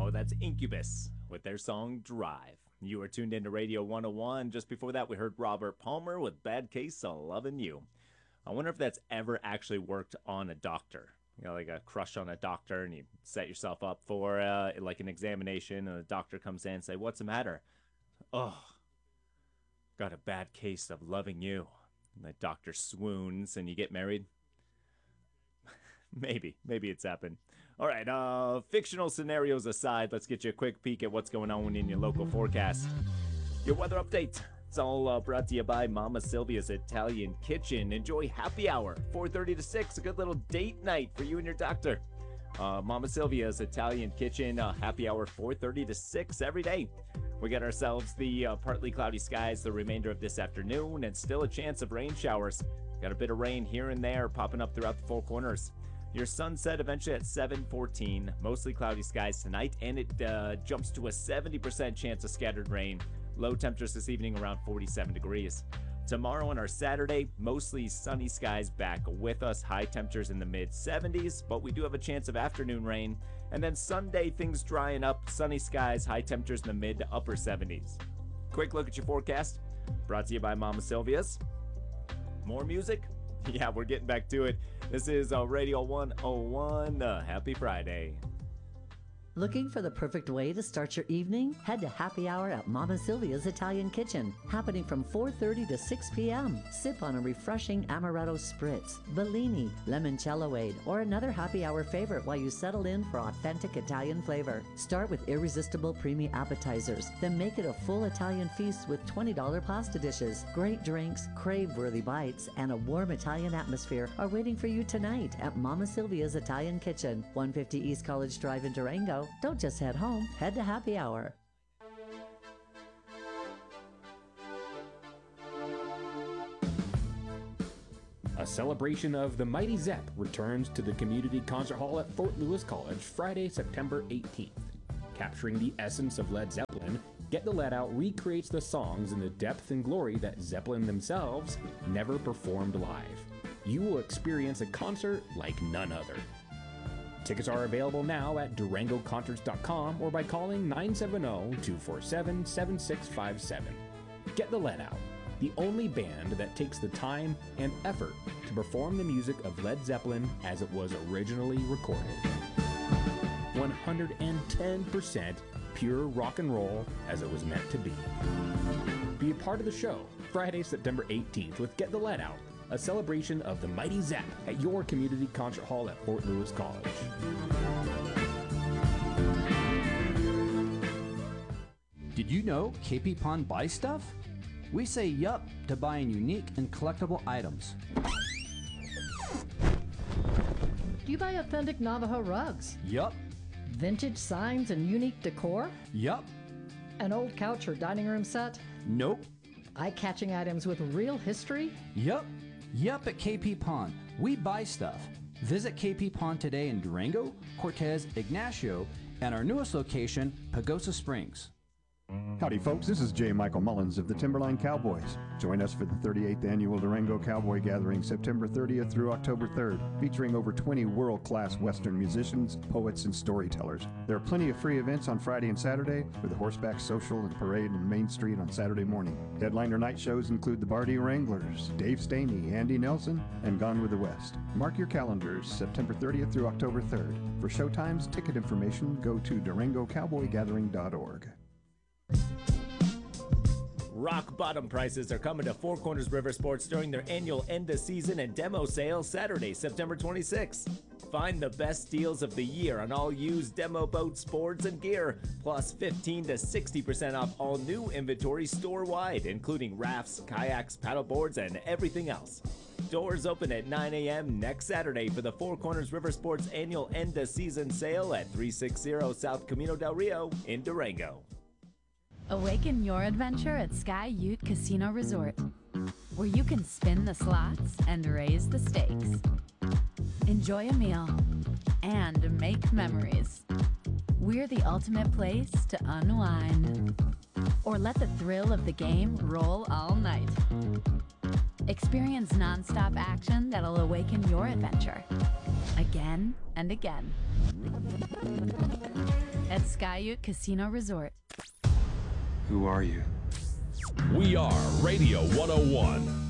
Oh, that's Incubus with their song Drive. You are tuned into Radio 101. Just before that, we heard Robert Palmer with Bad Case of Loving You. I wonder if that's ever actually worked on a doctor. You know, like a crush on a doctor, and you set yourself up for like an examination, and the doctor comes in and say, "What's the matter?" "Oh, got a bad case of loving you." And the doctor swoons, and you get married. Maybe it's happened. All right, fictional scenarios aside, let's get you a quick peek at what's going on in your local forecast. Your weather update. It's all brought to you by Mama Sylvia's Italian Kitchen. Enjoy happy hour, 4:30 to 6, a good little date night for you and your doctor. Mama Sylvia's Italian Kitchen, happy hour, 4:30 to 6 every day. We got ourselves the partly cloudy skies the remainder of this afternoon, and still a chance of rain showers. Got a bit of rain here and there popping up throughout the Four Corners. Your sunset eventually at 7:14, mostly cloudy skies tonight, and it jumps to a 70% chance of scattered rain. Low temperatures this evening around 47 degrees. Tomorrow on our Saturday, mostly sunny skies back with us, high temperatures in the mid-70s, but we do have a chance of afternoon rain. And then Sunday, things drying up, sunny skies, high temperatures in the mid to upper 70s. Quick look at your forecast, brought to you by Mama Sylvia's. More music? Yeah, we're getting back to it. This is Radio 101. Happy Friday. Looking for the perfect way to start your evening? Head to happy hour at Mama Sylvia's Italian Kitchen, happening from 4:30 to 6 p.m. Sip on a refreshing amaretto spritz, Bellini, limoncelloade, or another happy hour favorite while you settle in for authentic Italian flavor. Start with irresistible preemie appetizers, then make it a full Italian feast with $20 pasta dishes. Great drinks, crave-worthy bites, and a warm Italian atmosphere are waiting for you tonight at Mama Sylvia's Italian Kitchen, 150 East College Drive in Durango. Don't just head home, head to happy hour. A celebration of the Mighty Zepp returns to the Community Concert Hall at Fort Lewis College Friday, September 18th. Capturing the essence of Led Zeppelin, Get the Let Out recreates the songs in the depth and glory that Zeppelin themselves never performed live. You will experience a concert like none other. Tickets are available now at DurangoConcerts.com or by calling 970-247-7657. Get the Let Out, the only band that takes the time and effort to perform the music of Led Zeppelin as it was originally recorded. 110% pure rock and roll as it was meant to be. Be a part of the show Friday, September 18th with Get the Let Out, a celebration of the Mighty Zepp at your Community Concert Hall at Fort Lewis College. Did you know KP Pawn buys stuff? We say yup to buying unique and collectible items. Do you buy authentic Navajo rugs? Yup. Vintage signs and unique decor? Yup. An old couch or dining room set? Nope. Eye-catching items with real history? Yup. Yup at KP Pawn. We buy stuff. Visit KP Pawn today in Durango, Cortez, Ignacio, and our newest location, Pagosa Springs. Howdy folks, this is J. Michael Mullins of the Timberline Cowboys. Join us for the 38th Annual Durango Cowboy Gathering September 30th through October 3rd, featuring over 20 world-class Western musicians, poets, and storytellers. There are plenty of free events on Friday and Saturday, with a horseback social and parade in Main Street on Saturday morning. Headliner night shows include the Bardi Wranglers, Dave Staney, Andy Nelson, and Gone with the West. Mark your calendars, September 30th through October 3rd. For showtimes, ticket information, go to DurangoCowboyGathering.org. Rock bottom prices are coming to Four Corners River Sports during their annual end-of-season and demo sale Saturday, September 26th. Find the best deals of the year on all used demo boats, boards, and gear, plus 15 to 60% off all new inventory store-wide, including rafts, kayaks, paddleboards, and everything else. Doors open at 9 a.m. next Saturday for the Four Corners River Sports annual end-of-season sale at 360 South Camino del Rio in Durango. Awaken your adventure at Sky Ute Casino Resort, where you can spin the slots and raise the stakes. Enjoy a meal and make memories. We're the ultimate place to unwind. Or let the thrill of the game roll all night. Experience nonstop action that'll awaken your adventure again and again. At Sky Ute Casino Resort. Who are you? We are Radio 101.